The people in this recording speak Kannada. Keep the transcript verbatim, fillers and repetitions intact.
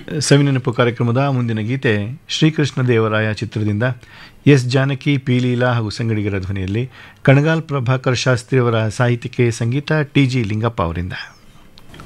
ಸವಿನೆನಪು ಕಾರ್ಯಕ್ರಮದ ಮುಂದಿನ ಗೀತೆ ಶ್ರೀಕೃಷ್ಣ ದೇವರಾಯ ಚಿತ್ರದಿಂದ ಎಸ್ ಜಾನಕಿ ಪಿ ಲೀಲಾ ಹಾಗೂ ಸಂಗಡಿಗರ ಧ್ವನಿಯಲ್ಲಿ ಕಣಗಾಲ್ ಪ್ರಭಾಕರ್ ಶಾಸ್ತ್ರಿ ಅವರ ಸಾಹಿತ್ಯಕ್ಕೆ ಸಂಗೀತ ಟಿ ಜಿ ಲಿಂಗಪ್ಪ ಅವರಿಂದ.